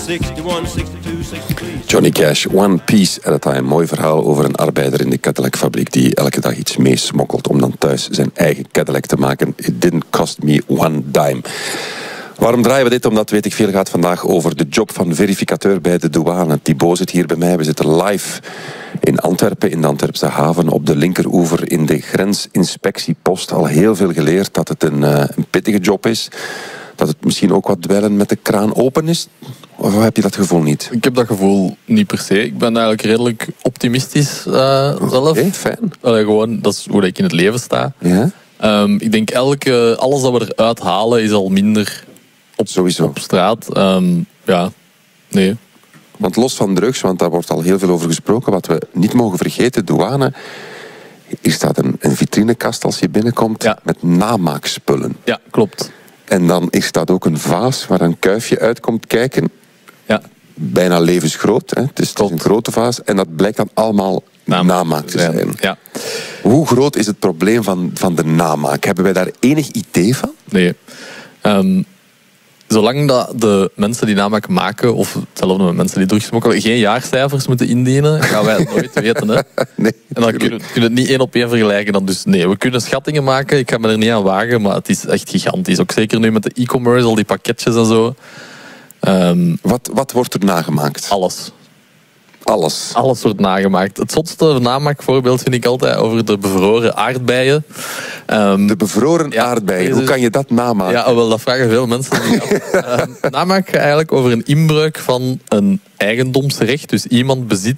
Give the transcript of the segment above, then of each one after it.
Johnny Cash, One Piece at a Time. Mooi verhaal over een arbeider in de Cadillac-fabriek die elke dag iets meesmokkelt om dan thuis zijn eigen Cadillac te maken. It didn't cost me one dime. Waarom draaien we dit? Omdat Weet ik Veel gaat vandaag over de job van verificateur bij de douane. Thibaut zit hier bij mij. We zitten live in Antwerpen, in de Antwerpse haven, op de linkeroever in de grensinspectiepost. Al heel veel geleerd dat het een pittige job is. Dat het misschien ook wat dweilen met de kraan open is. Of heb je dat gevoel niet? Ik heb dat gevoel niet per se. Ik ben eigenlijk redelijk optimistisch zelf. Oké, fijn. Gewoon, dat is hoe ik in het leven sta. Ja? Ik denk alles dat we eruit halen is al minder Sowieso. op straat. Nee. Want los van drugs, want daar wordt al heel veel over gesproken, wat we niet mogen vergeten, douane. Hier staat een vitrinekast als je binnenkomt, ja, met namaakspullen. Ja, klopt. En dan staat ook een vaas waar een kuifje uitkomt kijken. Ja. Bijna levensgroot. Hè? Het is een grote vaas. En dat blijkt dan allemaal namaak te zijn. Ja. Hoe groot is het probleem van de namaak? Hebben wij daar enig idee van? Nee. Zolang dat de mensen die namaak maken, of hetzelfde met mensen die drugs smokkelen, geen jaarcijfers moeten indienen, gaan wij het nooit weten. Hè? Nee, en dan kunnen we het niet 1 op 1 vergelijken. Dan dus nee, we kunnen schattingen maken, ik ga me er niet aan wagen, maar het is echt gigantisch. Ook zeker nu met de e-commerce, al die pakketjes en zo. Wat wordt er nagemaakt? Alles. Alles wordt nagemaakt. Het zotste namaakvoorbeeld vind ik altijd over de bevroren aardbeien. De bevroren aardbeien, hoe kan je dat namaken? Ja, wel, dat vragen veel mensen. Namaak gaat eigenlijk over een inbreuk van een eigendomsrecht. Dus iemand bezit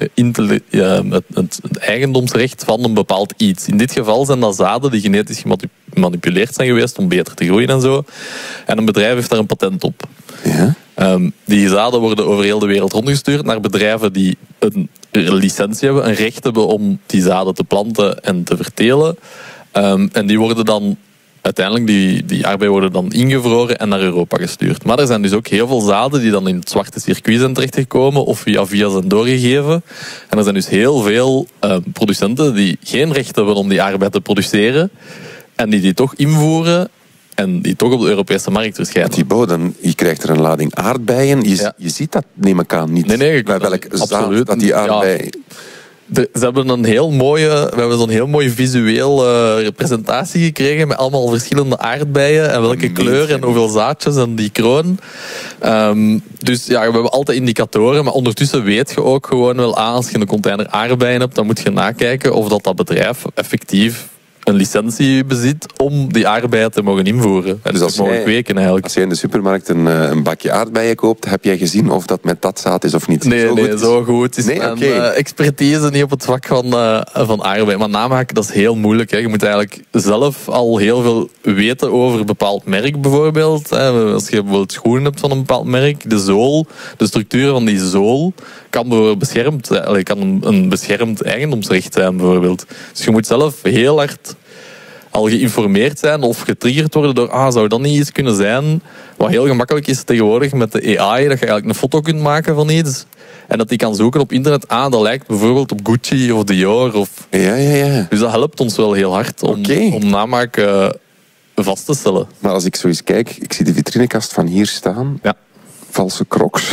het eigendomsrecht van een bepaald iets. In dit geval zijn dat zaden die genetisch gemanipuleerd zijn geweest om beter te groeien en zo. En een bedrijf heeft daar een patent op. Ja? Die zaden worden over heel de wereld rondgestuurd naar bedrijven die een licentie hebben, een recht hebben om die zaden te planten en te vertelen. En die worden dan uiteindelijk, die aardbeien worden dan ingevroren en naar Europa gestuurd. Maar er zijn dus ook heel veel zaden die dan in het zwarte circuit zijn terechtgekomen of via zijn doorgegeven. En er zijn dus heel veel producenten die geen recht hebben om die aardbei te produceren en die toch invoeren en die toch op de Europese markt verschijnen. Thibaut, je krijgt er een lading aardbeien. Je ziet dat, neem ik aan, niet. Nee, bij welk zaad dat die aardbei... Ja. We hebben zo'n heel mooie visuele representatie gekregen met allemaal verschillende aardbeien en welke kleur en hoeveel zaadjes en die kroon. Dus ja, we hebben altijd indicatoren, maar ondertussen weet je ook gewoon wel als je een container aardbeien hebt, dan moet je nakijken of dat bedrijf effectief een licentie bezit om die aardbeien te mogen invoeren. En dus als mogen kweken eigenlijk. Als jij in de supermarkt een bakje aardbeien koopt, heb jij gezien of dat met dat zaad is of niet? Nee, zo goed is mijn expertise niet op het vlak van aardbeien. Maar namaken, dat is heel moeilijk. Hè. Je moet eigenlijk zelf al heel veel weten over een bepaald merk bijvoorbeeld. Als je bijvoorbeeld schoenen hebt van een bepaald merk, de zool, de structuur van die zool kan beschermd, kan een beschermd eigendomsrecht zijn bijvoorbeeld. Dus je moet zelf heel hard al geïnformeerd zijn of getriggerd worden door, zou dat niet iets kunnen zijn, wat heel gemakkelijk is tegenwoordig met de AI, dat je eigenlijk een foto kunt maken van iets en dat die kan zoeken op internet, dat lijkt bijvoorbeeld op Gucci of Dior. Ja. Dus dat helpt ons wel heel hard om namaak vast te stellen. Maar als ik zo eens kijk, ik zie de vitrinekast van hier staan. Ja. Valse crocs.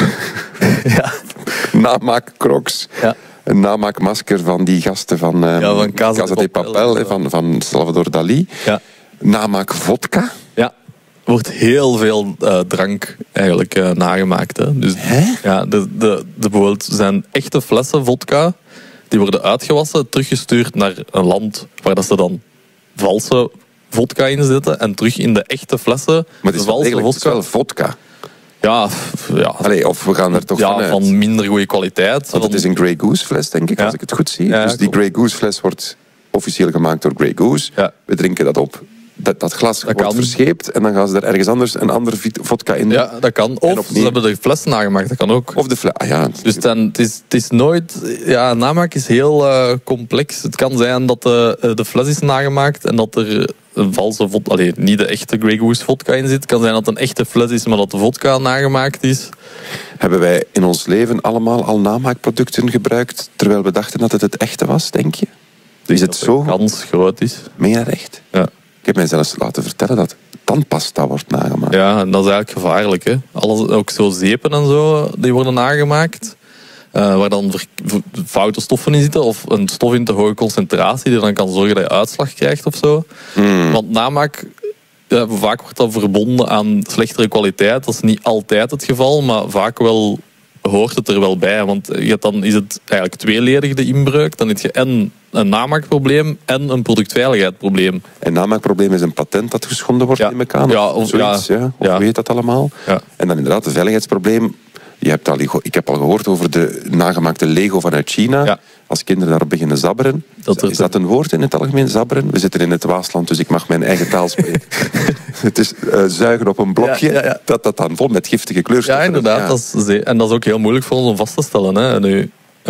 Ja. Namaak crocs. Ja. Een namaakmasker van die gasten van Casa de Papel, van Salvador Dalí. Ja. Namaak vodka. Ja. Er wordt heel veel drank eigenlijk nagemaakt. Hè. Dus, ja, bijvoorbeeld zijn echte flessen vodka, die worden uitgewassen, teruggestuurd naar een land waar dat ze dan valse vodka in zetten en terug in de echte flessen. Maar het is wel vodka. Ja. Allee, of we gaan er toch vanuit. Van minder goede kwaliteit. Want het is een Grey Goose fles, denk ik, als ik het goed zie. Ja, dus die Grey Goose fles wordt officieel gemaakt door Grey Goose. Ja. We drinken dat op. Dat glas wordt verscheept en dan gaan ze er ergens anders een andere vodka in doen. Ja, dat kan. Of ze hebben de fles nagemaakt, dat kan ook. Of de fles, Dus het is nooit... Ja, namaak is heel complex. Het kan zijn dat de fles is nagemaakt en dat er een valse vodka... niet de echte Grey Goose vodka in zit. Het kan zijn dat het een echte fles is, maar dat de vodka nagemaakt is. Hebben wij in ons leven allemaal al namaakproducten gebruikt, terwijl we dachten dat het echte was, denk je? Is het zo? De kans groot is. Meen je dat echt? Ja. Ik heb mij zelfs laten vertellen dat tandpasta wordt nagemaakt. Ja, en dat is eigenlijk gevaarlijk. Hè? Alles, ook zo zeepen en zo, die worden nagemaakt. Waar dan foute stoffen in zitten. Of een stof in te hoge concentratie die dan kan zorgen dat je uitslag krijgt of zo. Want namaak, vaak wordt dat verbonden aan slechtere kwaliteit. Dat is niet altijd het geval, maar vaak wel hoort het er wel bij. Want dan is het eigenlijk tweeledig de inbreuk. Dan heb je en een namaakprobleem en een productveiligheidsprobleem. Een namaakprobleem is een patent dat geschonden wordt in elkaar? Of zoiets, ja. Of weet dat allemaal? Ja. En dan inderdaad het veiligheidsprobleem. Ik heb al gehoord over de nagemaakte Lego vanuit China. Ja. Als kinderen daarop beginnen zabberen. Is dat een woord in het algemeen, zabberen? We zitten in het Waasland, dus ik mag mijn eigen taal spreken. Het is zuigen op een blokje, dat dan vol met giftige kleurstoffen. Ja, inderdaad. Ja. En dat is ook heel moeilijk voor ons om vast te stellen. Hè. Nu,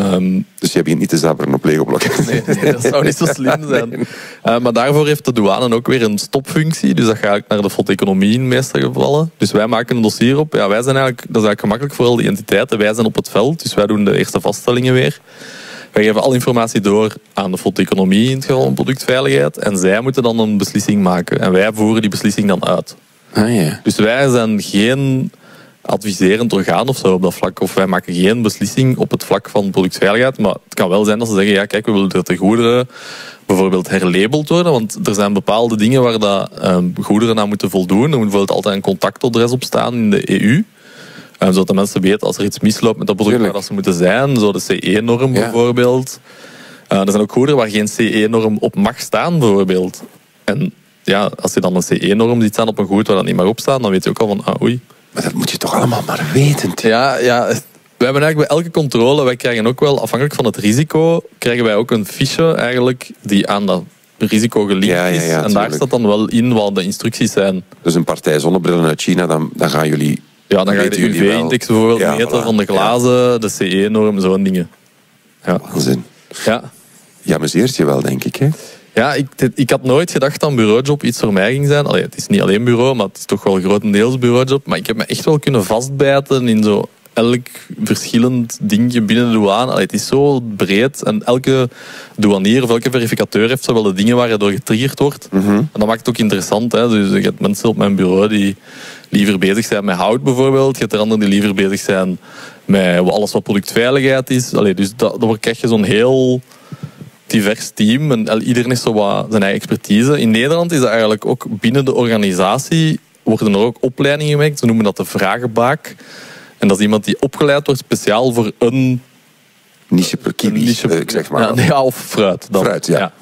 dus je begint niet te zabberen op Lego-blokjes. Nee, dat zou niet zo slim zijn. Nee. Maar daarvoor heeft de douane ook weer een stopfunctie. Dus dat gaat eigenlijk naar de foteconomie in de meeste gevallen. Dus wij maken een dossier op. Ja, dat is eigenlijk gemakkelijk voor al die entiteiten. Wij zijn op het veld, dus wij doen de eerste vaststellingen weer. Wij geven al informatie door aan de foteconomie in het geval van productveiligheid. En zij moeten dan een beslissing maken. En wij voeren die beslissing dan uit. Dus wij zijn geen adviserend orgaan of zo op dat vlak. Of wij maken geen beslissing op het vlak van productveiligheid. Maar het kan wel zijn dat ze zeggen, ja kijk, we willen dat de goederen bijvoorbeeld herlabeld worden. Want er zijn bepaalde dingen waar dat, goederen aan moeten voldoen. Er moet bijvoorbeeld altijd een contactadres op staan in de EU. Zodat de mensen weten als er iets misloopt met dat product waar dat ze moeten zijn. Zo de CE-norm bijvoorbeeld. Er zijn ook goederen waar geen CE-norm op mag staan bijvoorbeeld. En ja, als je dan een CE-norm ziet staan op een goed waar dat niet mag opstaan, dan weet je ook al van, oei. Maar dat moet je toch allemaal maar weten. Ja, we hebben eigenlijk bij elke controle, wij krijgen ook wel, afhankelijk van het risico, krijgen wij ook een fiche eigenlijk die aan dat risico gelinkt is. Ja, en daar staat dan wel in wat de instructies zijn. Dus een partij zonnebrillen uit China, dan gaan jullie... Ja, dan ga je de UV-index bijvoorbeeld meten van de glazen, de CE-norm, zo'n dingen. Ja. Waanzin. Ja. Je amuseert je wel, denk ik, hè? Ja, ik had nooit gedacht dat een bureaujob iets voor mij ging zijn. Allee, het is niet alleen bureau, maar het is toch wel grotendeels bureaujob. Maar ik heb me echt wel kunnen vastbijten in zo elk verschillend dingetje binnen de douane. Allee, het is zo breed. En elke douanier of elke verificateur heeft zo wel de dingen waar je door getriggerd wordt. En dat maakt het ook interessant. Hè? Dus je hebt mensen op mijn bureau die liever bezig zijn met hout bijvoorbeeld. Je hebt er anderen die liever bezig zijn met alles wat productveiligheid is. Allee, dus dan krijg je zo'n heel divers team. En iedereen heeft zo wat zijn eigen expertise. In Nederland is dat eigenlijk ook binnen de organisatie worden er ook opleidingen gemaakt. Ze noemen dat de vragenbaak. En dat is iemand die opgeleid wordt speciaal voor een niche per kiwi, ik zeg maar. Ja, of fruit. Dan. Fruit, ja.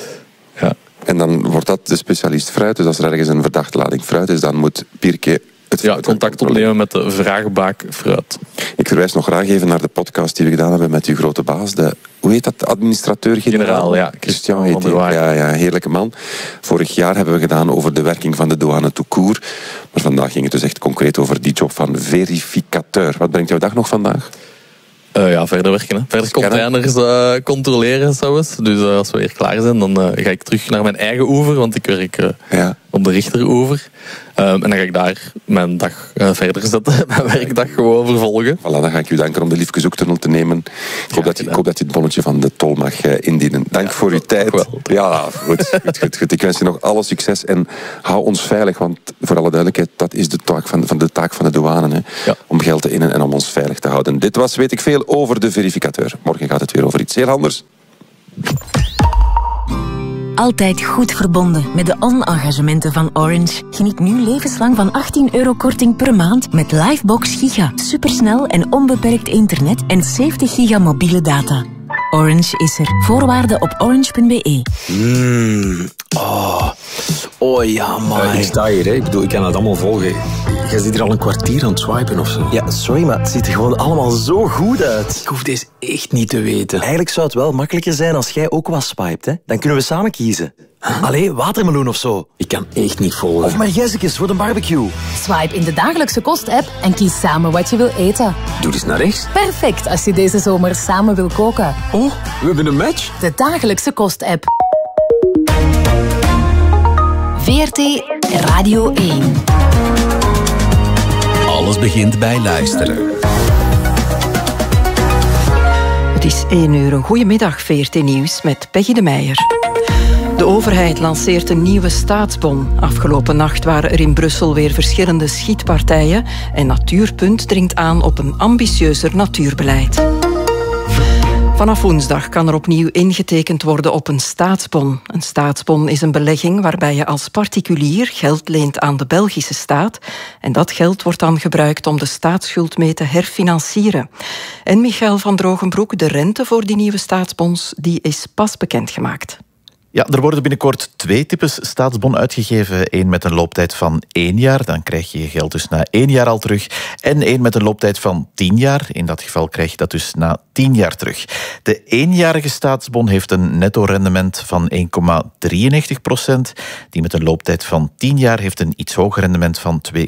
En dan wordt dat de specialist fruit. Dus als er ergens een verdachte lading fruit is, dan moet Pirke het fruit contact opnemen met de vraagbaak fruit. Ik verwijs nog graag even naar de podcast die we gedaan hebben met uw grote baas. Hoe heet dat? Administrateur-generaal? Ja, Christian heet hij. Ja, heerlijke man. Vorig jaar hebben we gedaan over de werking van de douane tout court. Maar vandaag ging het dus echt concreet over die job van verificateur. Wat brengt jouw dag nog vandaag? Verder werken. Hè. Verder containers controleren zelfs. Dus als we hier klaar zijn, dan ga ik terug naar mijn eigen oever. Want ik werk op de Richteroever. En dan ga ik daar mijn dag verder zetten. Mijn werkdag gewoon vervolgen. Voilà, dan ga ik u danken om de Liefkezoektunnel te nemen. Ik hoop dat je het bonnetje van de tol mag indienen. Dank voor uw tijd. Ja, goed. Ik wens je nog alle succes. En hou ons veilig. Want voor alle duidelijkheid, dat is de taak van de douane. Hè, om geld te innen en om ons veilig te houden. Dit was Weet ik Veel over de verificateur. Morgen gaat het weer over iets heel anders. Altijd goed verbonden met de on-engagementen van Orange. Geniet nu levenslang van €18 korting per maand met Livebox Giga. Supersnel en onbeperkt internet en 70 giga mobiele data. Orange is er. Voorwaarden op orange.be. Oh ja, man. Ik sta hier, hè. Ik bedoel, ik kan het allemaal volgen. Jij zit hier al een kwartier aan het swipen of zo. Ja, sorry, maar het ziet er gewoon allemaal zo goed uit. Ik hoef deze echt niet te weten. Eigenlijk zou het wel makkelijker zijn als jij ook wat swipet, hè. Dan kunnen we samen kiezen. Allee, watermeloen of zo. Ik kan echt niet volgen. Of margezekjes voor de barbecue. Swipe in de dagelijkse kost-app en kies samen wat je wil eten. Doe eens naar rechts. Perfect als je deze zomer samen wil koken. Oh, we hebben een match. De dagelijkse kost-app. VRT Radio 1. Alles begint bij luisteren. Het is 1 uur. Een goedemiddag, VRT Nieuws met Peggy de Meijer. De overheid lanceert een nieuwe staatsbon. Afgelopen nacht waren er in Brussel weer verschillende schietpartijen en Natuurpunt dringt aan op een ambitieuzer natuurbeleid. Vanaf woensdag kan er opnieuw ingetekend worden op een staatsbon. Een staatsbon is een belegging waarbij je als particulier geld leent aan de Belgische staat. En dat geld wordt dan gebruikt om de staatsschuld mee te herfinancieren. En Michael van Drogenbroek, de rente voor die nieuwe staatsbons, die is pas bekendgemaakt. Ja, er worden binnenkort 2 types staatsbon uitgegeven. 1 met een looptijd van 1 jaar, dan krijg je je geld dus na 1 jaar al terug. En 1 met een looptijd van 10 jaar. In dat geval krijg je dat dus na 10 jaar terug. De 1-jarige staatsbon heeft een netto-rendement van 1,93%. Die met een looptijd van 10 jaar heeft een iets hoger rendement van 2,59%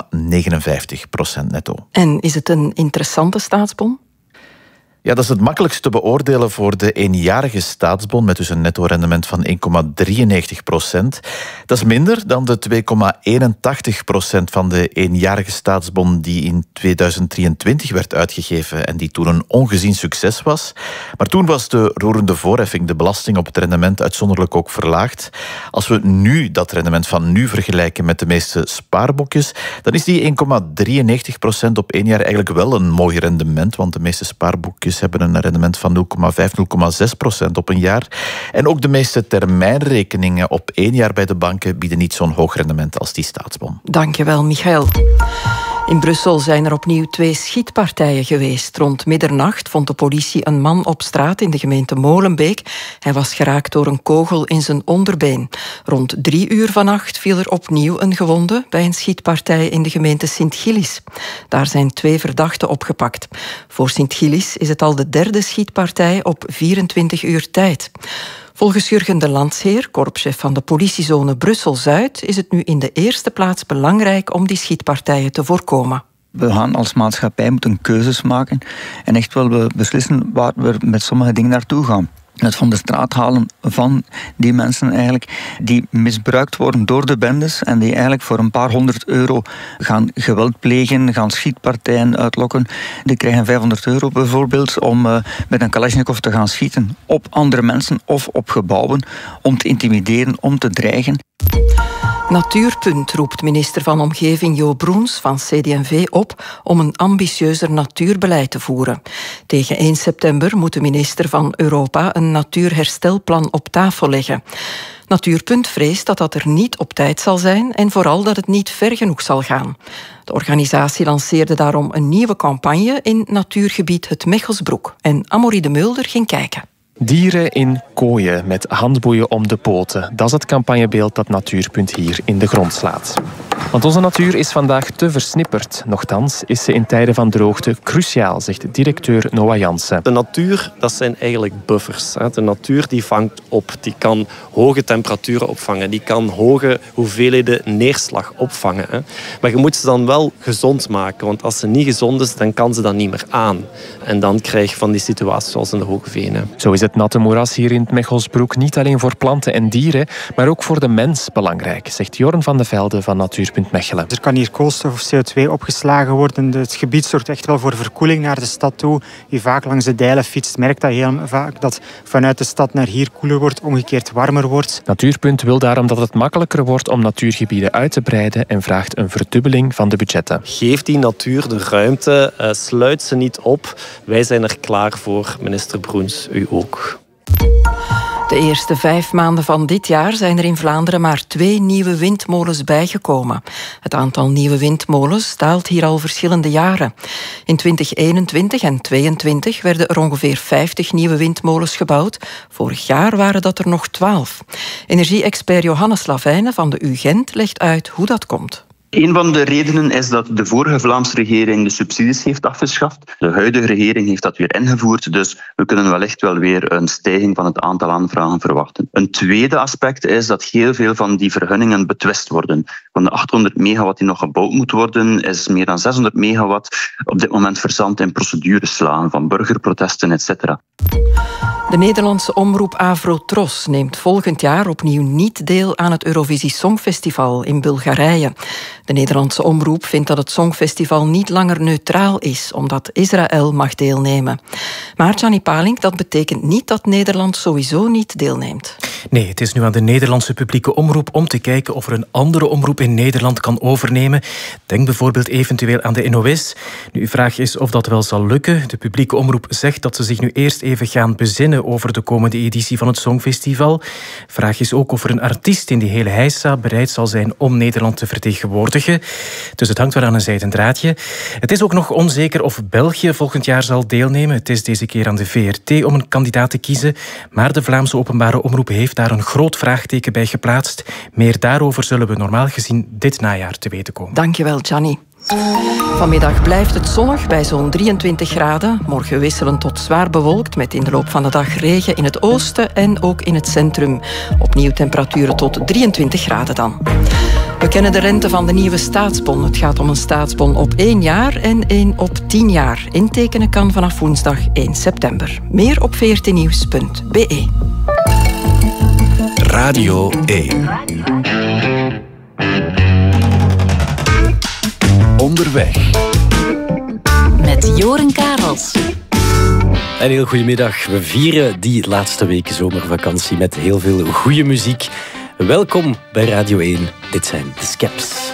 netto. En is het een interessante staatsbon? Ja, dat is het makkelijkst te beoordelen voor de 1-jarige staatsbon met dus een netto-rendement van 1,93%. Dat is minder dan de 2,81% van de 1-jarige staatsbon die in 2023 werd uitgegeven en die toen een ongezien succes was. Maar toen was de roerende voorheffing, de belasting op het rendement, uitzonderlijk ook verlaagd. Als we nu dat rendement van nu vergelijken met de meeste spaarboekjes, dan is die 1,93% op 1 jaar eigenlijk wel een mooi rendement, want de meeste spaarboekjes hebben een rendement van 0,5-0,6% op een jaar. En ook de meeste termijnrekeningen op 1 jaar bij de banken bieden niet zo'n hoog rendement als die staatsbon. Dankjewel, Michael. In Brussel zijn er opnieuw 2 schietpartijen geweest. Rond middernacht vond de politie een man op straat in de gemeente Molenbeek. Hij was geraakt door een kogel in zijn onderbeen. Rond 3 uur vannacht viel er opnieuw een gewonde bij een schietpartij in de gemeente Sint-Gillis. Daar zijn 2 verdachten opgepakt. Voor Sint-Gillis is het al de 3e schietpartij op 24 uur tijd. Volgens Jurgen de Landsheer, korpschef van de politiezone Brussel-Zuid, is het nu in de eerste plaats belangrijk om die schietpartijen te voorkomen. We gaan als maatschappij moeten keuzes maken en echt wel beslissen waar we met sommige dingen naartoe gaan. Het van de straat halen van die mensen eigenlijk die misbruikt worden door de bendes en die eigenlijk voor een paar €100 gaan geweld plegen, gaan schietpartijen uitlokken. Die krijgen €500 bijvoorbeeld om met een Kalashnikov te gaan schieten op andere mensen of op gebouwen, om te intimideren, om te dreigen. Natuurpunt roept minister van Omgeving Jo Broens van CD&V op om een ambitieuzer natuurbeleid te voeren. Tegen 1 september moet de minister van Europa een natuurherstelplan op tafel leggen. Natuurpunt vreest dat dat er niet op tijd zal zijn en vooral dat het niet ver genoeg zal gaan. De organisatie lanceerde daarom een nieuwe campagne in natuurgebied Het Mechelsbroek. En Amorie de Mulder ging kijken. Dieren in kooien met handboeien om de poten. Dat is het campagnebeeld dat Natuurpunt hier in de grond slaat. Want onze natuur is vandaag te versnipperd. Nochtans is ze in tijden van droogte cruciaal, zegt directeur Noah Jansen. De natuur, dat zijn eigenlijk buffers. De natuur die vangt op. Die kan hoge temperaturen opvangen. Die kan hoge hoeveelheden neerslag opvangen. Maar je moet ze dan wel gezond maken. Want als ze niet gezond is, dan kan ze dat niet meer aan. En dan krijg je van die situaties zoals in de Hoge Venen. Zo is het natte moeras hier in het Mechelsbroek niet alleen voor planten en dieren, maar ook voor de mens belangrijk, zegt Jorn van de Velde van Natuurpunt Mechelen. Er kan hier koolstof of CO2 opgeslagen worden. Het gebied zorgt echt wel voor verkoeling naar de stad toe. Wie vaak langs de dijlen fietst, merkt dat heel vaak dat vanuit de stad naar hier koeler wordt, omgekeerd warmer wordt. Natuurpunt wil daarom dat het makkelijker wordt om natuurgebieden uit te breiden en vraagt een verdubbeling van de budgetten. Geef die natuur de ruimte, sluit ze niet op. Wij zijn er klaar voor, minister Broens, u ook. De eerste 5 maanden van dit jaar zijn er in Vlaanderen maar 2 nieuwe windmolens bijgekomen. Het aantal nieuwe windmolens daalt hier al verschillende jaren. In 2021 en 2022 werden er ongeveer 50 nieuwe windmolens gebouwd. Vorig jaar waren dat er nog 12. Energie-expert Johannes Lavijnen van de UGent legt uit hoe dat komt. Een van de redenen is dat de vorige Vlaamse regering de subsidies heeft afgeschaft. De huidige regering heeft dat weer ingevoerd, dus we kunnen wellicht wel weer een stijging van het aantal aanvragen verwachten. Een tweede aspect is dat heel veel van die vergunningen betwist worden. Van de 800 megawatt die nog gebouwd moet worden, is meer dan 600 megawatt op dit moment verzand in procedureslagen van burgerprotesten, etc. De Nederlandse omroep Avrotros neemt volgend jaar opnieuw niet deel aan het Eurovisie Songfestival in Bulgarije. De Nederlandse omroep vindt dat het Songfestival niet langer neutraal is, omdat Israël mag deelnemen. Maar Gianni Palink, dat betekent niet dat Nederland sowieso niet deelneemt. Nee, het is nu aan de Nederlandse publieke omroep om te kijken of er een andere omroep in Nederland kan overnemen. Denk bijvoorbeeld eventueel aan de NOS. Nu, uw vraag is of dat wel zal lukken. De publieke omroep zegt dat ze zich nu eerst even gaan bezinnen over de komende editie van het Songfestival. Vraag is ook of er een artiest in die hele heisa bereid zal zijn om Nederland te vertegenwoordigen. Dus het hangt wel aan een zijden draadje. Het is ook nog onzeker of België volgend jaar zal deelnemen. Het is deze keer aan de VRT om een kandidaat te kiezen. Maar de Vlaamse openbare omroep heeft daar een groot vraagteken bij geplaatst. Meer daarover zullen we normaal gezien dit najaar te weten komen. Dankjewel, Gianni. Vanmiddag blijft het zonnig bij zo'n 23 graden. Morgen wisselend tot zwaar bewolkt met in de loop van de dag regen in het oosten en ook in het centrum. Opnieuw temperaturen tot 23 graden dan. We kennen de rente van de nieuwe staatsbon. Het gaat om een staatsbon op 1 jaar en 1 op 10 jaar. Intekenen kan vanaf woensdag 1 september. Meer op vrtnieuws.be. Radio 1. Onderweg. Met Joren Karels. Een heel goedemiddag. We vieren die laatste weken zomervakantie met heel veel goede muziek. Welkom bij Radio 1. Dit zijn de Skeps.